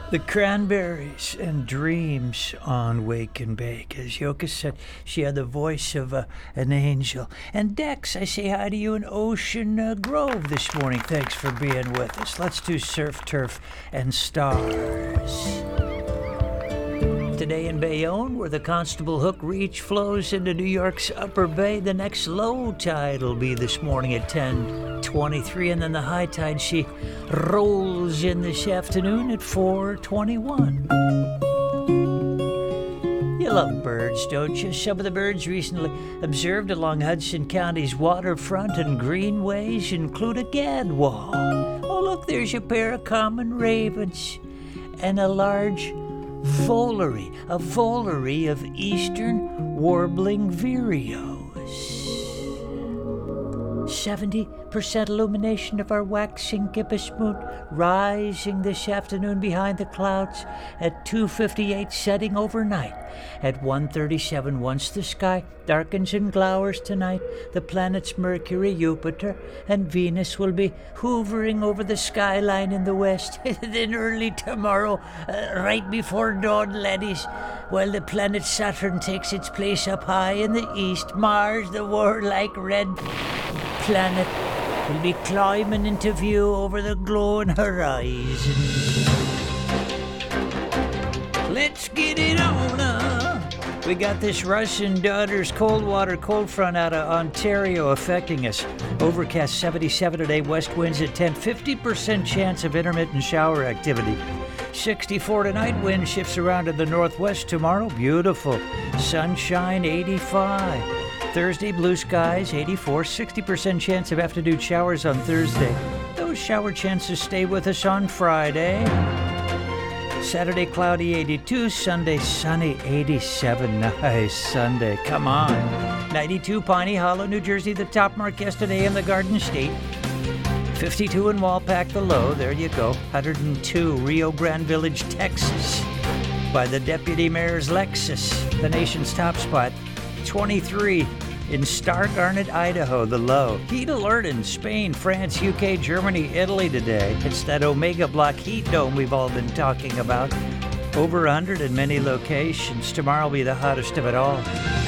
The Cranberries and Dreams on Wake and Bake. As Yoka said, she had the voice of an angel. And Dex, I say hi to you in Ocean Grove this morning. Thanks for being with us. Let's do Surf, Turf, and Stars. Today in Bayonne, where the Constable Hook Reach flows into New York's Upper Bay, the next low tide will be this morning at 10:23, and then the high tide, she rolls in this afternoon at 4:21. You love birds, don't you? Some of the birds recently observed along Hudson County's waterfront and greenways include a gadwall. Oh, look, there's a pair of common ravens and a large a volary of eastern warbling vireos. 70% illumination of our waxing gibbous moon, rising this afternoon behind the clouds at 2:58, setting overnight at 1:37. Once the sky darkens and glowers tonight, the planets Mercury, Jupiter, and Venus will be hovering over the skyline in the west. Then early tomorrow, right before dawn, laddies, while the planet Saturn takes its place up high in the east, Mars, the warlike red planet, will be climbing into view over the glowing horizon. Let's get it on. We got this Russ and Daughters cold water cold front out of Ontario affecting us. Overcast 77 today, west winds at 10, 50% chance of intermittent shower activity. 64 tonight, wind shifts around to the northwest tomorrow. Beautiful. Sunshine 85. Thursday, blue skies 84, 60% chance of afternoon showers on Thursday. Those shower chances stay with us on Friday. Saturday, cloudy 82. Sunday, sunny 87. Nice Sunday. Come on. 92, Piney Hollow, New Jersey, the top mark yesterday in the Garden State. 52 in Walpack, the low. There you go. 102, Rio Grande Village, Texas, by the Deputy Mayor's Lexus, the nation's top spot. 23 in Star Garnet, Idaho, the low. Heat alert in Spain, France, UK, Germany, Italy today. It's that Omega Block heat dome we've all been talking about. Over 100 in many locations. Tomorrow will be the hottest of it all.